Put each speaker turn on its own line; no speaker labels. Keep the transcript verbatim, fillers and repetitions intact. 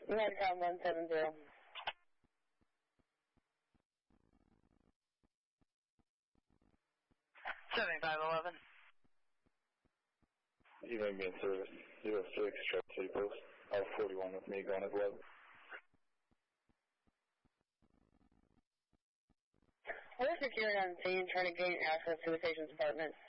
Medcom one seven zero.
seventy-five eleven.
You may be in service. zero six, Traverse City Post. All forty-one with me going at eleven.
We're securing on scene trying to gain access to the patient's apartment.